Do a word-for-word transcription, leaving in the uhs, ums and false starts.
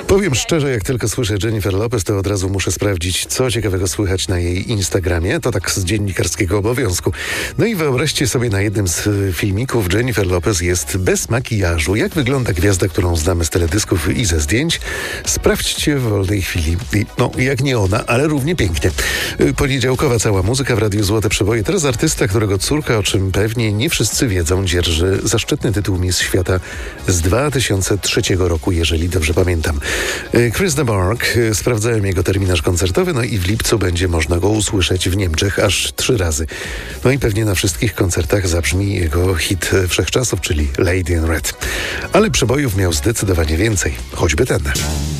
Powiem szczerze, jak tylko słyszę Jennifer Lopez, to od razu muszę sprawdzić, co ciekawego słychać na jej Instagramie. To tak z dziennikarskiego obowiązku. No i wyobraźcie sobie, na jednym z filmików Jennifer Lopez jest bez makijażu. Jak wygląda gwiazda, którą znamy z teledysków i ze zdjęć? Sprawdźcie w wolnej chwili. No, jak nie ona, ale równie pięknie. Poniedziałkowa cała muzyka w Radiu Złote Przeboje. Teraz artysta, którego córka, o czym pewnie nie wszyscy wiedzą, dzierży zaszczytny tytuł Miss Świata z dwa tysiące trzeciego roku, jeżeli dobrze pamiętam. Chris de Burgh. Sprawdzałem jego terminarz koncertowy, no i w lipcu będzie można go usłyszeć w Niemczech aż trzy razy. No i pewnie na wszystkich koncertach zabrzmi jego hit wszechczasów, czyli Lady in Red. Ale przebojów miał zdecydowanie więcej, choćby ten.